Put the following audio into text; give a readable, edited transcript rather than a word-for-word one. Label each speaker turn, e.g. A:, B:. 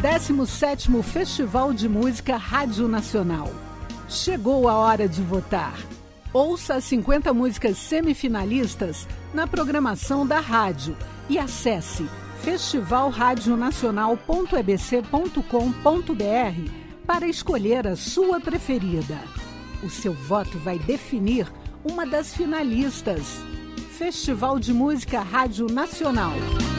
A: 17º Festival de Música Rádio Nacional. Chegou a hora de votar. Ouça as 50 músicas semifinalistas na programação da rádio e acesse festivalradionacional.ebc.com.br para escolher a sua preferida. O seu voto vai definir uma das finalistas. Festival de Música Rádio Nacional.